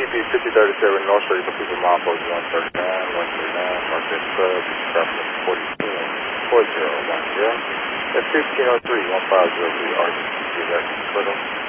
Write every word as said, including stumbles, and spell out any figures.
P fifty thirty-seven North Street, Pacific Mile Post one thirty-nine, one thirty-nine, Market Club, traffic forty-two, four zero one zero. At fifteen oh three, one five zero three, R G C, that's Twitter.